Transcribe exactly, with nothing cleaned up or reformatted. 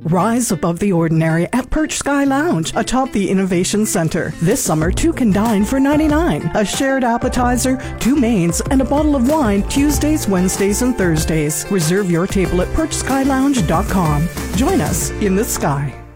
Rise above the ordinary at Perch Sky Lounge atop the Innovation Center. This summer, two can dine for ninety-nine dollars. A shared appetizer, two mains, and a bottle of wine Tuesdays, Wednesdays, and Thursdays. Reserve your table at perch sky lounge dot com. Join us in the sky.